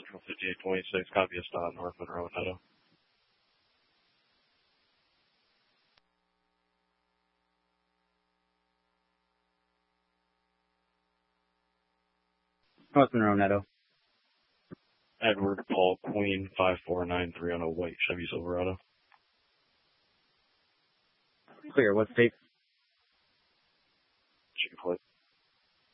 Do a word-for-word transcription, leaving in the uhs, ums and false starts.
Central fifty-eight twenty-six, copy a stop, North Monroe, Neto. North Monroe, Neto. Edward Paul Queen, five four nine three on a white Chevy Silverado. Clear, what state? Chicken Flight.